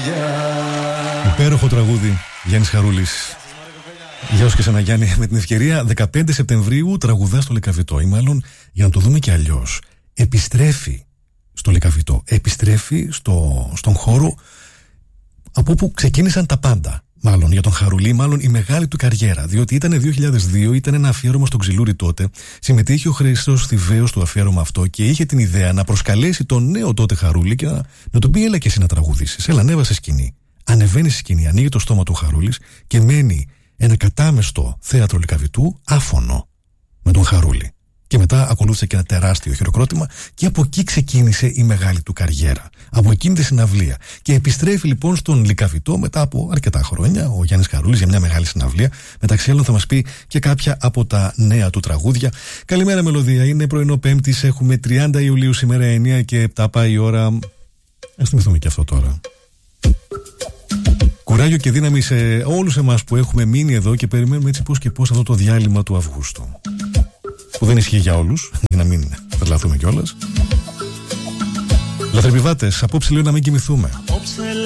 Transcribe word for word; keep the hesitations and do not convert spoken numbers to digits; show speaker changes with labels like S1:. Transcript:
S1: Υπέροχο τραγούδι, Γιάννης Χαρούλης. Γεια σου και σένα, Γιάννη. Με την ευκαιρία δεκαπέντε Σεπτεμβρίου τραγουδά στο Λεκαβητό, ή μάλλον για να το δούμε και αλλιώς, επιστρέφει στο Λεκαβητό, επιστρέφει στο, στον χώρο από όπου ξεκίνησαν τα πάντα. Μάλλον για τον Χαρούλη, μάλλον η μεγάλη του καριέρα. Διότι ήταν δύο χιλιάδες δύο, ήταν ένα αφιέρωμα στον Ξυλούρη τότε. Συμμετείχε ο Χρήστος Θηβαίος στο αφιέρωμα αυτό και είχε την ιδέα να προσκαλέσει τον νέο τότε Χαρούλη και να, να τον πει: έλα και εσύ να τραγουδήσεις. Έλα, ανέβασε στη σκηνή. Ανεβαίνει στη σκηνή, ανοίγει το στόμα του Χαρούλης και μένει ένα κατάμεστο θέατρο Λεκαβητού άφωνο με τον Χαρούλη. Και μετά ακολούθησε και ένα τεράστιο χειροκρότημα και από εκεί ξεκίνησε η μεγάλη του καριέρα. Από εκείνη τη συναυλία. Και επιστρέφει λοιπόν στον Λεκαβητό μετά από αρκετά χρόνια ο Γιάννης Χαρούλης για μια μεγάλη συναυλία. Μεταξύ άλλων θα μας πει και κάποια από τα νέα του τραγούδια. Καλημέρα μελωδία, είναι πρωινό Πέμπτης, έχουμε τριάντα Ιουλίου σήμερα, εννιά και επτά πάει η ώρα. Ας θυμηθούμε και αυτό τώρα. Κουράγιο και δύναμη σε όλους εμάς που έχουμε μείνει εδώ και περιμένουμε έτσι πώς και πώς αυτό το διάλειμμα του Αυγούστου. Που δεν ισχύει για όλους, για να μην τρελαθούμε κιόλας. Λαθρεπιβάτες, απόψε λέω να μην κοιμηθούμε.